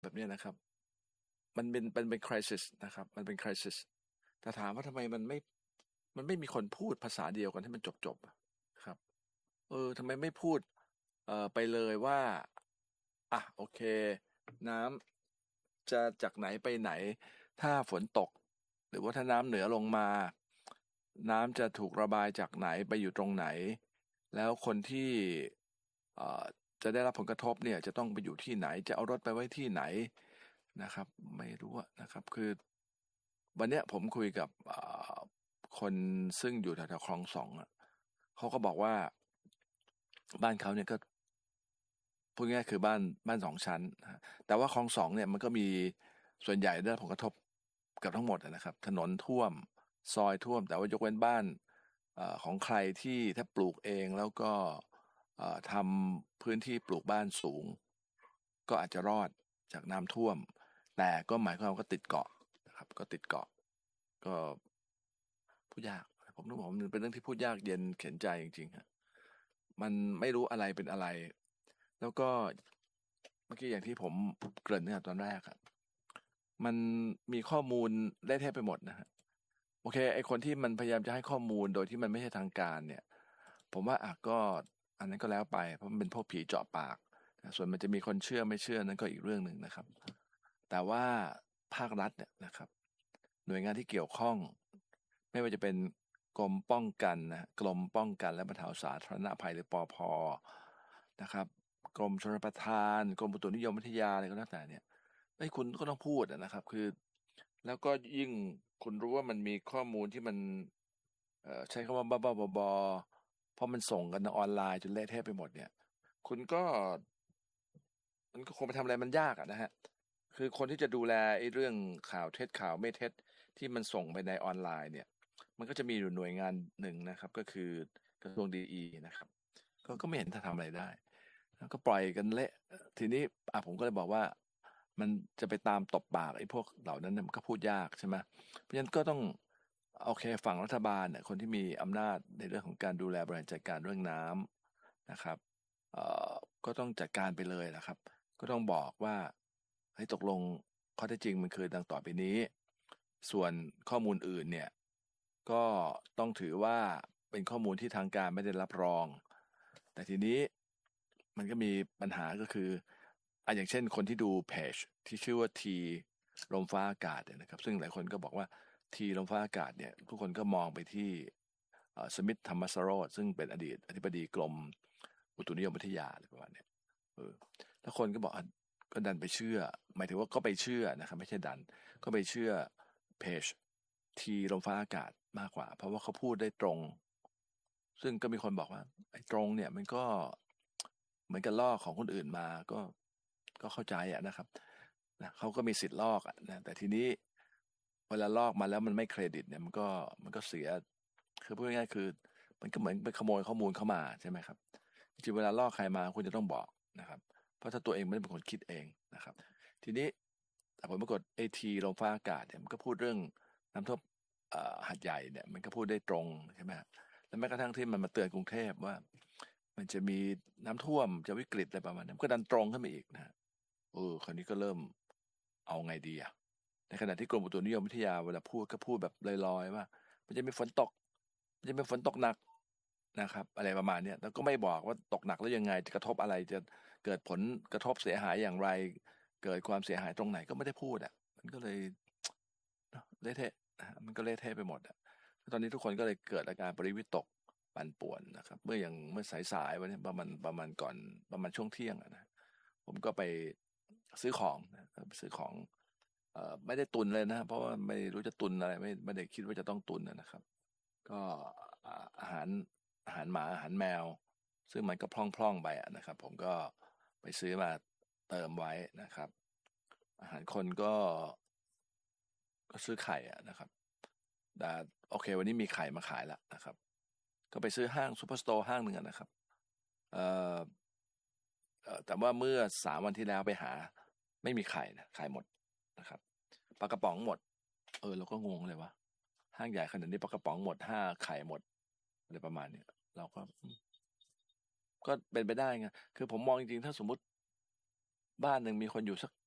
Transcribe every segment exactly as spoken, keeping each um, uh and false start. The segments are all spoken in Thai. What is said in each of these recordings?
แบบนี้นะครับมันเป็นเป็นเป็น crisis นะครับมันเป็น crisis แต่ถามว่าทำไมมันไม่มันไม่มีคนพูดภาษาเดียวกันให้มันจบๆครับเออทำไมไม่พูดเอ่อไปเลยว่าอ่ะโอเคน้ำจะจากไหนไปไหนถ้าฝนตกหรือว่าถ้าน้ำเหนือลงมาน้ำจะถูกระบายจากไหนไปอยู่ตรงไหนแล้วคนที่เอ่อจะได้รับผลกระทบเนี่ยจะต้องไปอยู่ที่ไหนจะเอารถไปไว้ที่ไหนนะครับไม่รู้อะนะครับคือวันเนี้ยผมคุยกับเอ่อคนซึ่งอยู่แถวๆคลองสองอะเขาก็บอกว่าบ้านเขาเนี่ยก็พูดง่ายๆคือบ้านบ้านสองชั้นนะฮะแต่ว่าคลองสองเนี่ยมันก็มีส่วนใหญ่ได้รับผลกระทบเกับทั้งหมดอะนะครับถนนท่วมซอยท่วมแต่ว่ายกเว้นบ้านเอ่อของใครที่ถ้าปลูกเองแล้วก็เอ่อทำพื้นที่ปลูกบ้านสูงก็อาจจะรอดจากน้ำท่วมแต่ก็หมายความว่าก็ติดเกาะนะครับก็ติดเกาะก็พูดยากผมต้องบอกว่ามันเป็นเรื่องที่พูดยากเย็นเข็นใจจริงๆฮะมันไม่รู้อะไรเป็นอะไรแล้วก็เมื่อกี้อย่างที่ผมเกริ่นเนี่ยตอนแรกอะมันมีข้อมูลได้เทพไปหมดนะฮะโอเคไอคนที่มันพยายามจะให้ข้อมูลโดยที่มันไม่ใช่ทางการเนี่ยผมว่าอ่ะก็อันนั้นก็แล้วไปเพราะมันเป็นพวกผีเจาะปากนะส่วนมันจะมีคนเชื่อไม่เชื่อนั้นก็อีกเรื่องหนึ่งนะครับแต่ว่าภาครัฐเนี่ยนะครับหน่วยงานที่เกี่ยวข้องไม่ว่าจะเป็นกรมป้องกันนะกรมป้องกันและบรรเทาสาธารณภัยหรือปอ พอนะครับกรมชลประทานกรมอุตุนิยมวิทยาอะไรก็แล้วแต่เนี่ยไอ้ยคุณก็ต้องพูดอะนะครับคือแล้วก็ยิ่งคุณรู้ว่ามันมีข้อมูลที่มันเอ่อใช้คำว่าบ้าๆบอๆเพราะมันส่งกันทางออนไลน์จนเละเทะไปหมดเนี่ยคุณก็มันก็คงไปทำอะไรมันยากอะนะฮะคือคนที่จะดูแลไอ้เรื่องข่าวเท็จข่าวไม่เท็จที่มันส่งไปในออนไลน์เนี่ยมันก็จะมีอยู่หน่วยงานหนึ่งนะครับก็คือกระทรวงดีอีนะครับก็ก็ไม่เห็นจะทำอะไรได้ แล้วก็ปล่อยกันเละทีนี้อ่ะผมก็เลยบอกว่ามันจะไปตามตบปากไอ้พวกเหล่านั้นเนี่ยมันก็พูดยากใช่ไหมเพราะฉะนั้นก็ต้องโอเคฝั่งรัฐบาลเนี่ยคนที่มีอำนาจในเรื่องของการดูแลบริหารจัดการเรื่องน้ำนะครับเอ่อก็ต้องจัดการไปเลยนะครับก็ต้องบอกว่าให้ตกลงข้อเท็จจริงมันคือดังต่อไปนี้ส่วนข้อมูลอื่นเนี่ยก็ต้องถือว่าเป็นข้อมูลที่ทางการไม่ได้รับรองแต่ทีนี้ มันก็มีปัญหาก็คืออ่ะอย่างเช่นคนที่ดูเพจที่ชื่อว่าทีลมฟ้าอากาศเนี่ยนะครับซึ่งหลายคนก็บอกว่าทีลมฟ้าอากาศเนี่ยทุกคนก็มองไปที่สมิธธรรมสโรธซึ่งเป็นอดีตอธิบดีกรมอุตุนิยมวิทยาอะไรประมาณเนี้ยเออแล้วคนก็บอกอ่ะก็ดันไปเชื่อหมายถึงว่าก็ไปเชื่อนะครับไม่ใช่ดันก็ไปเชื่อเพจทีลมฟ้าอากาศมากกว่าเพราะว่าเขาพูดได้ตรงซึ่งก็มีคนบอกว่าไอ้ตรงเนี่ยมันก็ เหมือนกับลอกของคนอื่นมาก็ก็เข้าใจอะนะครับนะเขาก็มีสิทธิ์ลอกอะนะแต่ทีนี้เวลาลอกมาแล้วมันไม่เครดิตเนี่ยมันก็มันก็เสียคือพูดง่ายๆคือมันก็เหมือนไปขโมยข้อมูลเข้ามาใช่ไหมครับจริงๆเวลาลอกใครมาคุณจะต้องบอกนะครับเพราะถ้าตัวเองไม่ได้เป็นคนคิดเองนะครับทีนี้แต่ผลปรากฏไอทีลมฟ้าอากาศเนี่ยมันก็พูดเรื่องน้ำท่วมเอ่อหาดใหญ่เนี่ยมันก็พูดได้ตรงใช่ไหมแล้วแม้กระทั่งที่มันมาเตือนกรุงเทพว่า มันจะมีน้ำท่วมจะวิกฤตอะไรประมาณนั้นก็ดันตรงขึ้นมาอีกนะเออคราวนี้ก็เริ่มเอาไงดีอะในขณะที่กรมอุตุนิยมวิทยาเวลาพูดก็พูดแบบลอยๆว่ามันจะมีฝนตกมันจะมีฝนตกหนักนะครับอะไรประมาณเนี้ยแล้วก็ไม่บอกว่าตกหนักแล้วยังไงจะกระทบอะไรจะเกิดผลกระทบเสียหายอย่างไรเกิดความเสียหายตรงไหนก็ไม่ได้พูดอ่ะมันก็เลยเนอะเละเทะนะฮะมันก็เละเทะไปหมดอ่ะตอนนี้ทุกคนก็เลยเกิดอาการปริวิตก ปั่นป่วนนะครับเมื่ออย่างเมื่อสายๆวันนี้ประมาณประมาณก่อนประมาณช่วงเที่ยงอะนะผมก็ไปซื้อของนะไปซื้อของเอ่อไม่ได้ตุนเลยนะเพราะว่าไม่รู้จะตุนอะไรไม่ไม่ได้คิดว่าจะต้องตุนนะครับก็อ่าอาหารอาหารหมาอาหารแมวซึ่งมันก็พร่องๆไปอะนะครับผมก็ไปซื้อมาเติมไว้นะครับอาหารคนก็ก็ซื้อไข่อะนะครับแต่โอเควันนี้มีไข่มาขายแล้วนะครับ ก็ไปซื้อห้างซูเปอร์สโตร์ห้างหนึ่งอะนะครับเอ่อเอ่อแต่ว่าเมื่อสามวันที่แล้วไปหาไม่มีไข่นะขายหมดนะครับปลากระป๋องหมดเออเราก็งงเลยว่าห้างใหญ่ขนาดนี้ปลากระป๋องหมดห้าไข่หมดอะไรประมาณเนี้ยเราก็อืมก็เป็นไปได้ไงคือผมมองจริงๆถ้าสมมุติบ้านหนึ่งมีคนอยู่สัก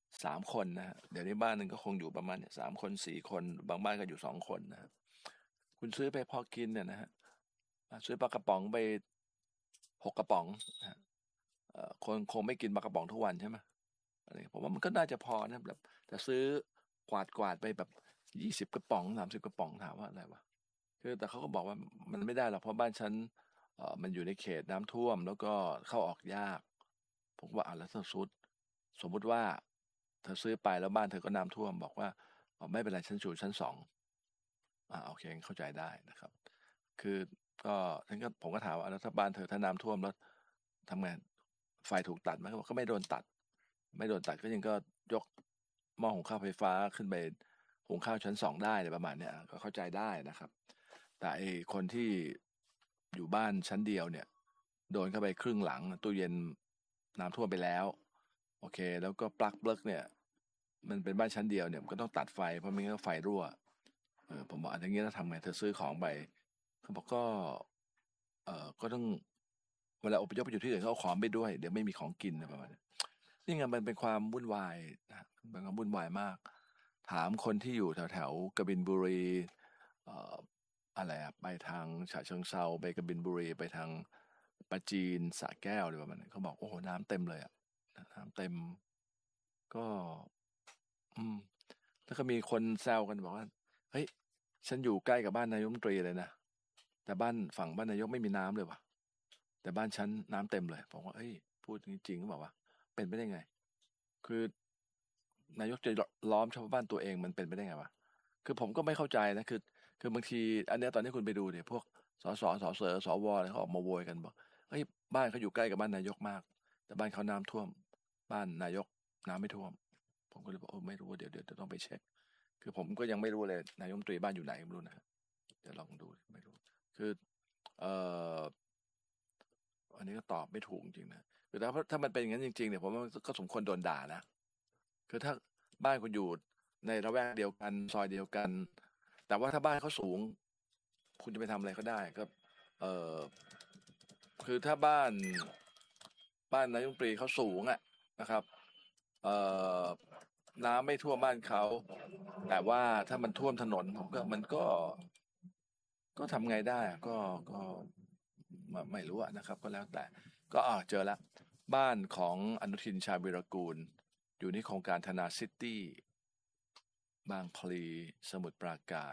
สามคนนะฮะเดี๋ยวนี้บ้านหนึ่งก็คงอยู่ประมาณเนี่ยสามคนสี่คนบางบ้านก็อยู่สองคนนะฮะคุณซื้อไปพอกินเนี่ยนะฮะอ่าซื้อปลากระป๋องไปหกกระป๋องนะฮะเอ่อคนคงไม่กินปลากระป๋องทุกวันใช่ไหมอะไรผมว่ามันก็น่าจะพอนะแบบแต่ซื้อกวาดกวาดไปแบบยี่สิบกระป๋องสามสิบกระป๋องถามว่าอะไรวะคือแต่เขาก็บอกว่ามันไม่ได้หรอกเพราะบ้านฉันเอ่อมันอยู่ในเขตน้ำท่วมแล้วก็เข้าออกยากผมว่าอ่ะแล้วถ้าซุดสมมุติว่าเธอซื้อไปแล้วบ้านเธอก็น้ำท่วมบอกว่าอ๋อไม่เป็นไรฉันอยู่ชั้นสองอ่าโอเคเข้าใจได้นะครับ คือก็ฉันก็ผมก็ถามว่าแล้วถ้าบ้านเธอถ้าน้ำท่วมแล้วทำไงไฟถูกตัดไหมเขาบอกก็ไม่โดนตัดไม่โดนตัดก็ยังก็ยกหม้อหุงข้าวไฟฟ้าขึ้นไปหุงข้าวชั้นสองได้อะไรประมาณเนี้ยก็เข้าใจได้นะครับแต่ไอ้คนที่อยู่บ้านชั้นเดียวเนี่ยโดนเข้าไปครึ่งหลังตู้เย็นน้ำท่วมไปแล้วโอเคแล้วก็ปลั๊กเบิกเนี่ยมันเป็นบ้านชั้นเดียวเนี่ยมันก็ต้องตัดไฟเพราะไม่งั้นก็ไฟรั่วเออผมบอกอันนี้แล้วทำไงเธอซื้อของไป เขาบอกก็เอ่อก็ต้องเวลาอพยพไปอยู่ที่อื่นเขาเอาของไปด้วยเดี๋ยวไม่มีของกินอะไรประมาณนี้นี่ไงมันเป็นความวุ่นวายนะเป็นความวุ่นวายมากถามคนที่อยู่แถวแถวกบินบุรีเอ่ออะไรอะไปทางฉะเชิงเทราไปกบินบุรีไปทางปราจีนสระแก้วอะไรประมาณนี้เขาบอกโอ้โหน้ำเต็มเลยอะน้ำเต็มก็อืมแล้วก็มีคนแซวกันบอกว่าเฮ้ยฉันอยู่ใกล้กับบ้านนายกรัฐมนตรีเลยนะ แต่บ้านฝั่งบ้านนายกไม่มีน้ำเลยว่ะแต่บ้านฉันน้ำเต็มเลยผมว่าเฮ้ยพูดจริงๆก็บอกว่าเป็นไปได้ไงคือนายกจะล้อมเฉพาะบ้านตัวเองมันเป็นไปได้ไงวะคือผมก็ไม่เข้าใจนะคือคือบางทีอันเนี้ยตอนนี้คุณไปดูเนี่ยพวกสสสเสสวอะไรเขาออกมาโวยกันบอกเฮ้ยบ้านเขาอยู่ใกล้กับบ้านนายกมากแต่บ้านเขาน้ำท่วมบ้านนายกน้ำไม่ท่วมผมก็เลยบอกโอ้ไม่รู้เดี๋ยวเดี๋ยวจะต้องไปเช็คคือผมก็ยังไม่รู้เลยนายกรัฐมนตรีบ้านอยู่ไหนไม่รู้นะเดี๋ยวลองดูไม่รู้คือเอ่อ อันนี้ก็ตอบไม่ถูกจริงๆนะคือถ้าถ้ามันเป็นอย่างนั้นจริงๆเนี่ยผมว่าก็สมควรโดนด่านะคือถ้าบ้านคุณอยู่ในระแวกเดียวกันซอยเดียวกันแต่ว่าถ้าบ้านเขาสูงคุณจะไปทำอะไรก็ได้ก็เออคือถ้าบ้านบ้านนายกรัฐมนตรีเขาสูงอะนะครับเอ่อน้ำไม่ท่วมบ้านเขาแต่ว่าถ้ามันท่วมถนนผมก็มันก็ก็ทำไงได้อะก็ก็ไม่ไม่รู้อะนะครับก็แล้วแต่ก็อ่าเจอแล้วบ้านของอนุทินชาญวีรกูลอยู่ในโครงการธนาซิตี้บางพลีสมุทรปราการ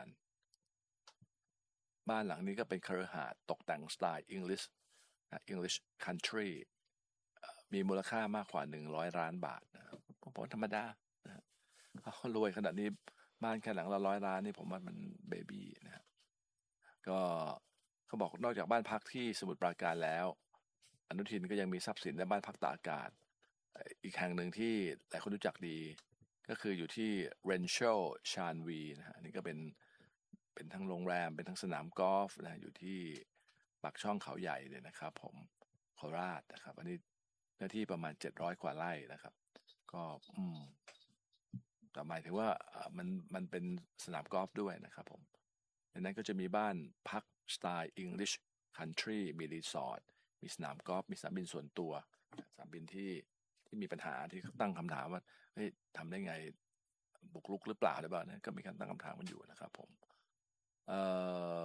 บ้านหลังนี้ก็เป็นคฤหาสน์ตกแต่งสไตล์ English นะ English Country เอ่อมีมูลค่ามากกว่าหนึ่งร้อยล้านบาทนะครับผมว่าธรรมดานะฮะเขารวยขนาดนี้บ้านแค่หลังละร้อยล้านนี่ผมว่ามันเบบี้นะฮะก็เขาบอกนอกจากบ้านพักที่สมุทรปราการแล้วอนุทินก็ยังมีทรัพย์สินและบ้านพักตากอากาศเอ่ออีกแห่งหนึ่งที่หลายคนรู้จักดีก็คืออยู่ที่ Renchel ชานวีนะฮะอันนี่ก็เป็นเป็นทั้งโรงแรมเป็นทั้งสนามกอล์ฟนะอยู่ที่ปากช่องเขาใหญ่เลยนะครับผมโคราชนะครับอันนี้เนื้อที่ประมาณเจ็ดร้อยกว่าไร่นะครับก็อืมแต่หมายถึงว่าเอ่อมันมันเป็นสนามกอล์ฟด้วยนะครับผมในนั้นก็จะมีบ้านพักสไตล์ English Country มีรีสอร์ทมีสนามกอล์ฟมีสนามบินส่วนตัวสนามบินที่ที่มีปัญหาที่เขาตั้งคำถามว่าเฮ้ยทำได้ไงบุกรุกหรือเปล่าหรือเปล่านะก็มีการตั้งคำถามกันอยู่นะครับผมเอ่อ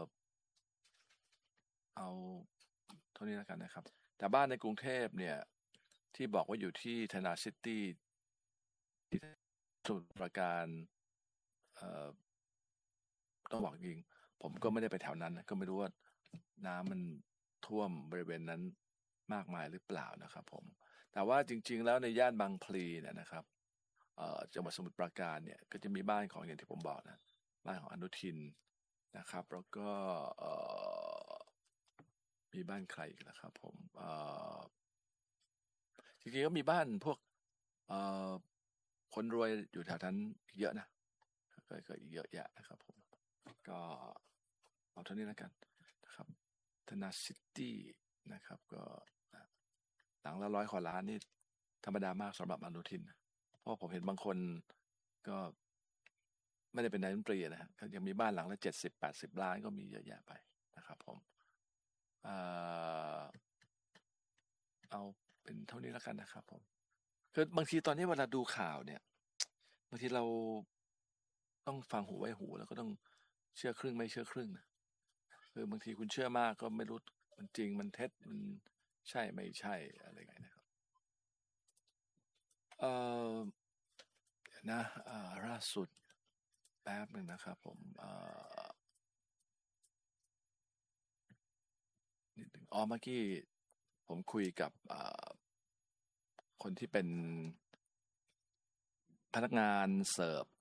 เอาเท่านี้แล้วกันนะครับแต่บ้านในกรุงเทพเนี่ยที่บอกว่าอยู่ที่ธนาซิตี้สมุทรปราการเอ่อ ต้องบอกจริงผมก็ไม่ได้ไปแถวนั้นนะก็ไม่รู้ว่าน้ำมันท่วมบริเวณนั้นมากมายหรือเปล่านะครับผมแต่ว่าจริงๆแล้วในย่านบางพลีเนี่ยนะครับเอ่อจังหวัดสมุทรปราการเนี่ยก็จะมีบ้านของอย่างที่ผมบอกนะบ้านของอนุทินนะครับแล้วก็เอ่อมีบ้านใครอีกนะครับผมเอ่อจริงๆก็มีบ้านพวกเอ่อคนรวยอยู่แถวนั้นเยอะนะก็ก็อีกเยอะแยะนะครับผมก็ เอาเท่านี้แล้วกันนะครับธนาซิตี้นะครับก็หลังละร้อยกว่าล้านนี่ธรรมดามากสำหรับอนุทินเพราะผมเห็นบางคนก็ไม่ได้เป็นนายกรัฐมนตรีนะฮะก็ยังมีบ้านหลังละเจ็ดสิบแปดสิบล้านก็มีเยอะแยะไปนะครับผมเอ่อเอาเป็นเท่านี้แล้วกันนะครับผมคือบางทีตอนนี้เวลาดูข่าวเนี่ยบางทีเราต้องฟังหูไว้หูแล้วก็ต้องเชื่อครึ่งไม่เชื่อครึ่งนะคือบางทีคุณเชื่อมากก็ไม่รู้มันจริงมันเท็จมันใช่ไม่ใช่อะไรไงนะครับเอ่อเดี๋ยวนะเอ่อล่าสุดแป๊บหนึ่งนะครับผมเอ่อนิดหนึ่งอ๋อเมื่อกี้ผมคุยกับเอ่อคนที่เป็นพนักงานเสิร์ฟ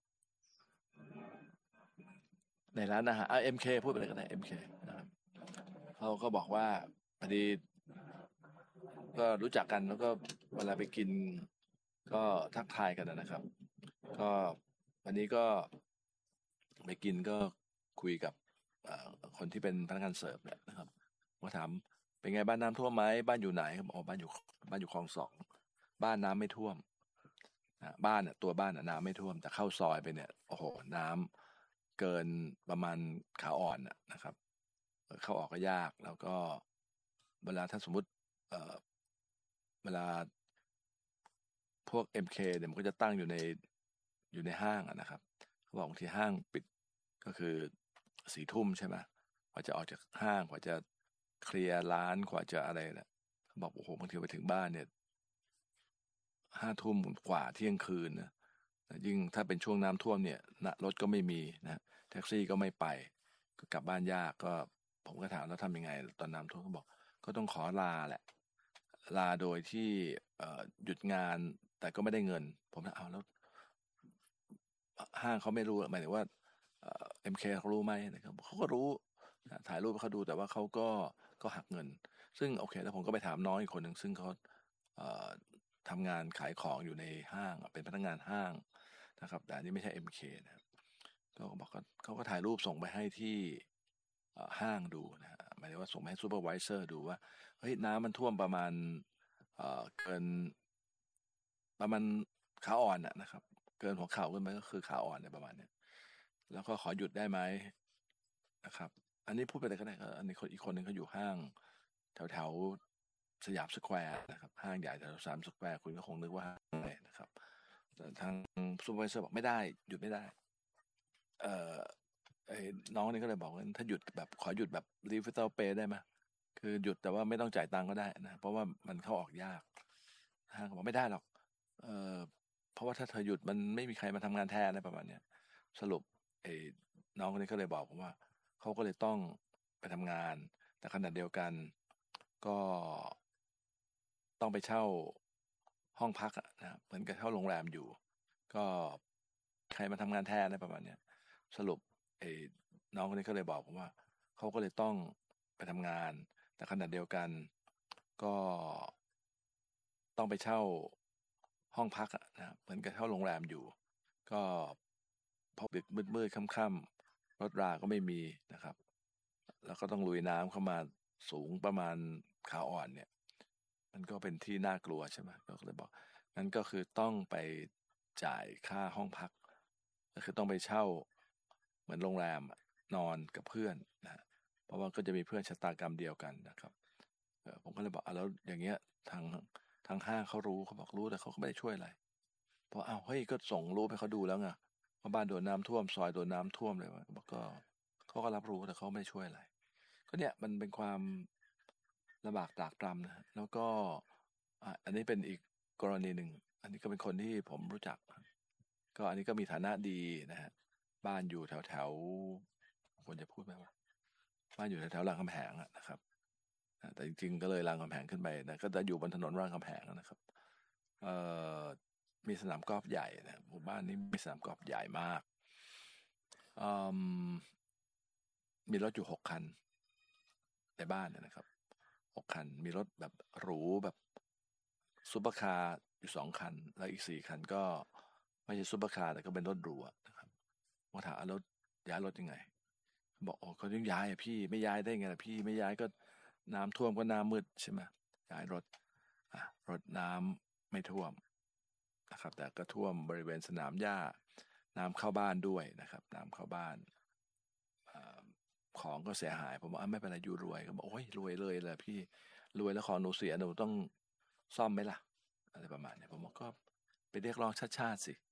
ในร้านอาหารอ่ะ เอ็ม เค พูดไปเลยก็ได้ เอ็ม เค นะครับเขาก็บอกว่าพอดีก็รู้จักกันแล้วก็เวลาไปกินก็ทักทายกันนะครับก็วันนี้ก็ไปกินก็คุยกับเอ่อคนที่เป็นพนักงานเสิร์ฟเนี่ยนะครับมาถามเป็นไงบ้านน้ำท่วมไหมบ้านอยู่ไหนเขาบอกอ๋อบ้านอยู่บ้านอยู่คลองสองบ้านน้ำไม่ท่วมนะบ้านเนี่ยตัวบ้านน่ะน้ำไม่ท่วมแต่เข้าซอยไปเนี่ยโอ้โหน้ำเกินประมาณขาอ่อนน่ะนะครับเอ่อเข้าออกก็ยากแล้วก็เวลาถ้าสมมุติเอ่อเวลาพวก เอ็ม เค เนี่ยมันก็จะตั้งอยู่ในอยู่ในห้างอะนะครับเขาบอกบางทีห้างปิดก็คือสี่ทุ่มใช่ไหมกว่าจะออกจากห้างกว่าจะเคลียร์ร้านกว่าจะอะไรเนี่ยเขาบอกโอ้โหบางทีไปถึงบ้านเนี่ยห้าทุ่มกว่าเที่ยงคืนนะยิ่งถ้าเป็นช่วงน้ำท่วมเนี่ยนะรถก็ไม่มีนะแท็กซี่ก็ไม่ไปก็กลับบ้านยากก็ผมก็ถามแล้วทำยังไงตอนน้ำท่วมเขาบอกก็ต้องขอลาแหละลาโดยที่เอ่อหยุดงานแต่ก็ไม่ได้เงินผมถามเอาแล้วห้างเขาไม่รู้หมายถึงว่าเอ่อ เอ็ม เค เขารู้ไหมนะครับเขาก็รู้นะถ่ายรูปให้เขาดูแต่ว่าเขาก็ก็หักเงินซึ่งโอเคแล้วผมก็ไปถามน้องอีกคนหนึ่งซึ่งเขาเอ่อทำงานขายของอยู่ในห้างเป็นพนักงานห้างนะครับแต่อันนี้ไม่ใช่ เอ็ม เค นะครับก็บอกเขาเขาก็ถ่ายรูปส่งไปให้ที่เอ่อห้างดูนะฮะหมายถึงว่าส่งไปให้ซูเปอร์ไวเซอร์ดูว่าเฮ้ยน้ำมันท่วมประมาณเอ่อเกินประมาณขาอ่อนอะนะครับเกินหัวเข่าขึ้นไปก็คือขาอ่อนเนี่ยประมาณเนี้ยแล้วก็ขอหยุดได้ไหมนะครับอันนี้พูดไปเลยก็ได้ครับอันนี้คนอีกคนหนึ่งเขาอยู่ห้างแถวแถวสยามสแควร์นะครับห้างใหญ่แถวสยามสแควร์คุณก็คงนึกว่าห้างอะไรนะครับแต่ทางซูเปอร์ไวเซอร์บอกไม่ได้หยุดไม่ได้เอ่อไอ้น้องนี่ก็เลยบอกว่าถ้าหยุดแบบขอหยุดแบบ leave without pay ได้ไหมคือหยุดแต่ว่าไม่ต้องจ่ายตังค์ก็ได้นะเพราะว่ามันเข้าออกยากห้างบอกไม่ได้หรอกเอ่อเพราะว่าถ้าเธอหยุดมันไม่มีใครมาทำงานแทนอะไรประมาณเนี้ยสรุปไอ้น้องคนนี้ก็เลยบอกผมว่าเขาก็เลยต้องไปทำงานแต่ขณะเดียวกันก็ต้องไปเช่าห้องพักอะนะเหมือนกับเช่าโรงแรมอยู่ก็ใครมาทำงานแทนอะไรประมาณเนี้ยสรุปไอ้น้องคนนี้ก็เลยบอกผมว่าเขาก็เลยต้องไปทำงานแต่ขณะเดียวกันก็ต้องไปเช่าห้องพักอะนะเหมือนกับเช่าโรงแรมอยู่ก็พอดึกมืดๆค่ำๆรถราก็ไม่มีนะครับแล้วก็ต้องลุยน้ำเข้ามาสูงประมาณขาอ่อนเนี่ยมันก็เป็นที่น่ากลัวใช่ไหมก็เลยบอกงั้นก็คือต้องไปจ่ายค่าห้องพักก็คือต้องไปเช่าเหมือนโรงแรมอะนอนกับเพื่อนนะฮะเพราะว่าก็จะมีเพื่อนชะตากรรมเดียวกันนะครับเออผมก็เลยบอกอ่ะแล้วอย่างเงี้ยทางทางห้างเขารู้เขาบอกรู้แต่เขาก็ไม่ได้ช่วยอะไรเพราะอ้าวเฮ้ยก็ส่งรูปให้เขาดูแล้วไงว่าบ้านโดนน้ำท่วมซอยโดนน้ำท่วมเลยวะบอกก็เขาก็รับรู้แต่เขาไม่ได้ช่วยอะไรก็เนี่ยมันเป็นความลำบากตรากตรำนะฮะแล้วก็อ่ะอันนี้เป็นอีกกรณีหนึ่งอันนี้ก็เป็นคนที่ผมรู้จักก็อันนี้ก็มีฐานะดีนะฮะบ้านอยู่แถวแถวควรจะพูดไหมว่าบ้านอยู่แถวแถวรามคำแหงอะนะครับอ่ะแต่จริงๆก็เลยรามคำแหงขึ้นไปนะก็จะอยู่บนถนนรามคำแหงนะครับเอ่อมีสนามกอล์ฟใหญ่นะหมู่บ้านนี้มีสนามกอล์ฟใหญ่มากอืมมีรถอยู่หกคันในบ้านเนยนะครับหกคันมีรถแบบหรูแบบซุปเปอร์คาร์อยู่สองคันแล้วอีกสี่คันก็ไม่ใช่ซุปเปอร์คาร์แต่ก็เป็นรถหรูอะนะครับผมถามอ่ะรถย้ายรถยังไงบอกโอ้เขาต้องย้ายอะพี่ไม่ย้ายได้ไงล่ะพี่ไม่ย้ายก็น้ำท่วมก็น้ำมืดใช่ไหมย้ายรถอ่ะรถน้ำไม่ท่วมนะครับแต่ก็ท่วมบริเวณสนามหญ้าน้ำเข้าบ้านด้วยนะครับน้ำเข้าบ้านอ่าของก็เสียหายผมบอกอ่ะไม่เป็นไรอยู่รวยเขาบอกโอ้ยรวยเลยแหละพี่รวยแล้วของหนูเสียหนูต้องซ่อมไหมล่ะอะไรประมาณเนี้ยผมบอกก็ไปเรียกร้องชาติชาติสิ